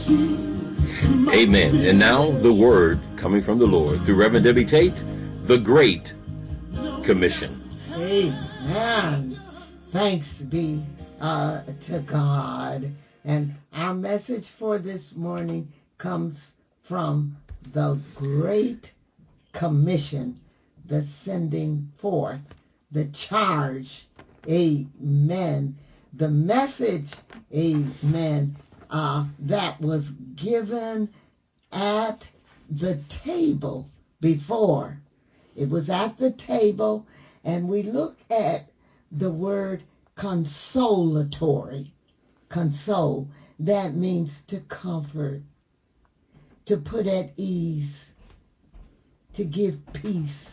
Amen. And now the word coming from the Lord through Reverend Debbie Tate, the Great Commission. Amen. Thanks be to God. And our message for this morning comes from the Great Commission, the sending forth, the charge. Amen. The message, amen, that was given at the table before. It was at the table, and we look at the word consolatory. Console, that means to comfort, to put at ease, to give peace.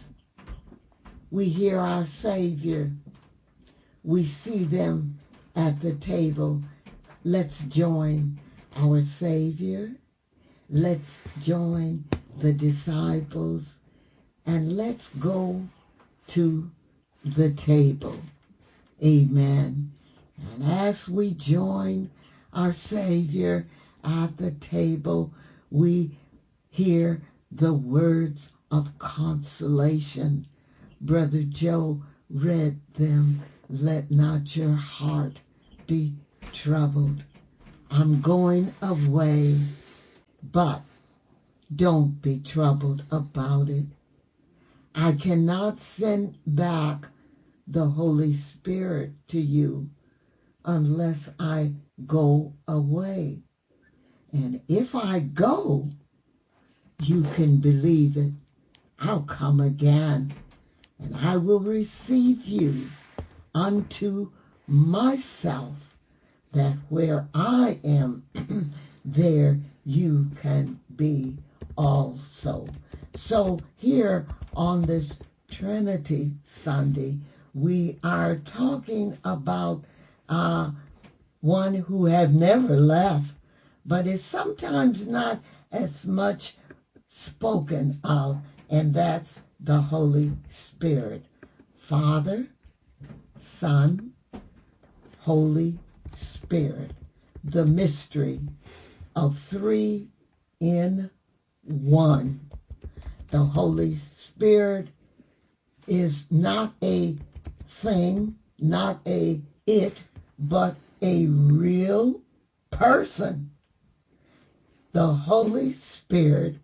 We hear our Savior. We see them at the table. Let's join our Savior. Let's join the disciples, and let's go to the table. Amen. And as we join our Savior at the table, we hear the words of consolation. Brother Joe read them. Let not your heart be troubled. I'm going away, but don't be troubled about it. I cannot send back the Holy Spirit to you unless I go away. And if I go, you can believe it. I'll come again, and I will receive you unto myself, that where I am, there you can be also. So here on this Trinity Sunday, we are talking about one who have never left, but is sometimes not as much spoken of, and that's the Holy Spirit. Father, Son, Holy Spirit, the mystery of three in one. The Holy Spirit is not a thing, not a it, but a real person. The Holy Spirit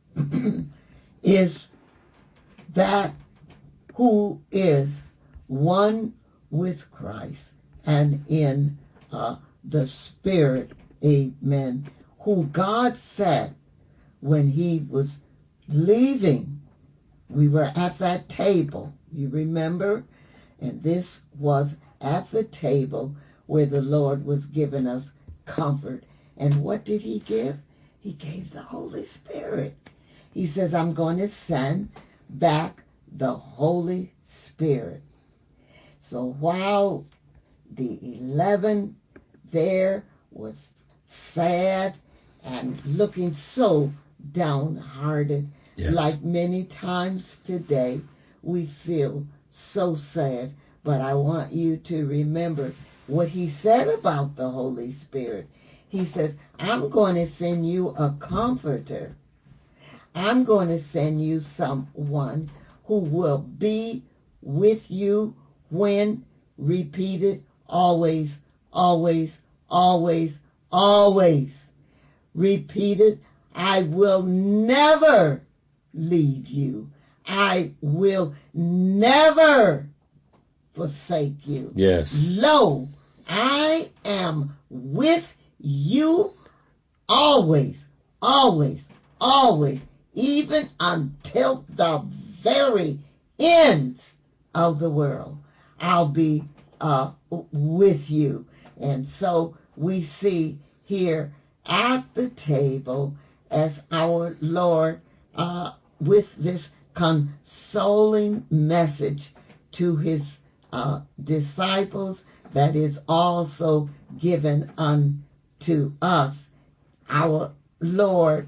is that who is one with Christ and in the Spirit, amen, who God said when he was leaving, we were at that table, you remember? And this was at the table where the Lord was giving us comfort. And what did he give? He gave the Holy Spirit. He says, I'm going to send back the Holy Spirit. So while the 11 there was sad and looking so downhearted, yes, like many times today, we feel so sad. But I want you to remember what he said about the Holy Spirit. He says, I'm going to send you a comforter. I'm going to send you someone who will be with you when, repeated, always, always, always, always. Repeated, I will never leave you. I will never forsake you. Yes. Lo, I am with you always, always, always, even until the very end of the world. I'll be with you. And so we see here at the table as our Lord with this consoling message to his disciples that is also given unto us. Our Lord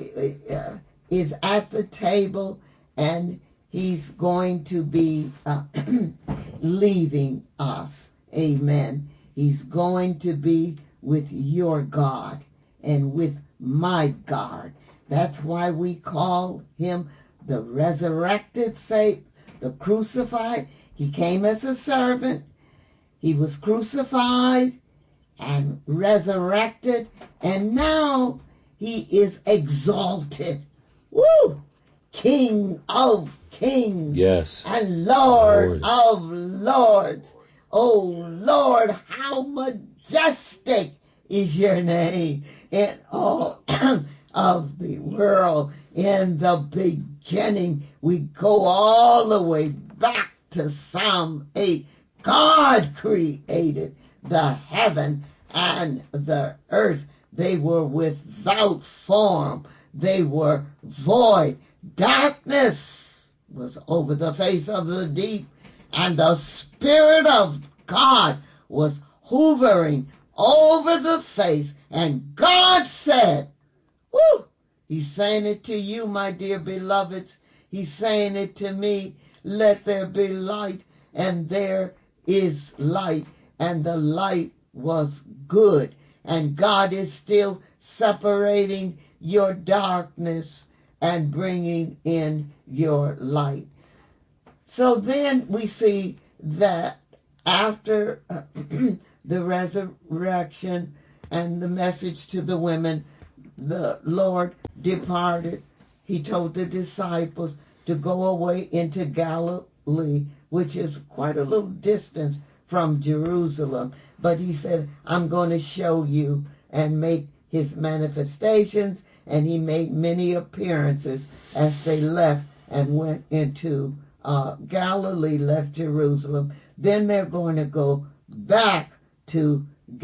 is at the table, and he's going to be leaving us. Amen. He's going to be with your God and with my God. That's why we call him the resurrected Savior, the crucified. He came as a servant. He was crucified and resurrected, and now he is exalted. Woo! King of kings. Yes. And Lord of lords. Oh, Lord, how majestic is your name in all of the world. In the beginning, we go all the way back to Psalm 8. God created the heaven and the earth. They were without form. They were void. Darkness was over the face of the deep, and the Spirit of God was hovering over the face. And God said, woo, he's saying it to you, my dear beloveds. He's saying it to me. Let there be light, and there is light. And the light was good. And God is still separating your darkness and bringing in your light. So then we see that after the resurrection and the message to the women, the Lord departed. He told the disciples to go away into Galilee, which is quite a little distance from Jerusalem. But he said, I'm going to show you and make his manifestations. And he made many appearances as they left and went into Galilee, left Jerusalem. Then they're going to go back to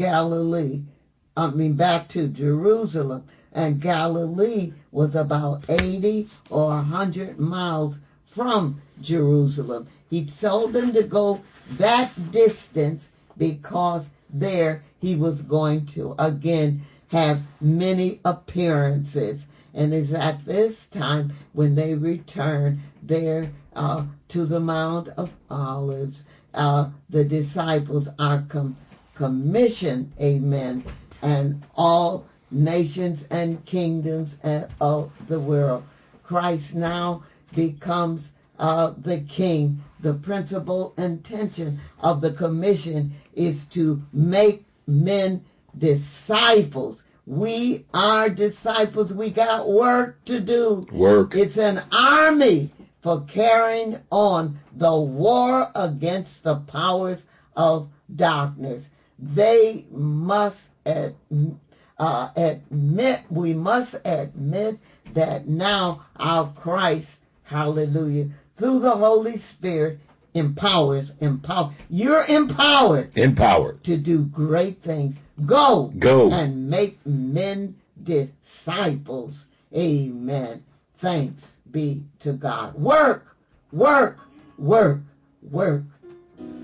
back to Jerusalem. And Galilee was about 80 or 100 miles from Jerusalem. He told them to go that distance because there he was going to, again, have many appearances. And it's at this time when they return there to the Mount of Olives. The disciples are commissioned, amen, and all nations and kingdoms of the world. Christ now becomes the king. The principal intention of the commission is to make men disciples. We are disciples. We got work to do. Work. It's an army for carrying on the war against the powers of darkness. They must we must admit that now our Christ, hallelujah, through the Holy Spirit, empowers. You're empowered to do great things. Go and make men disciples. Amen. Thanks be to God. Work.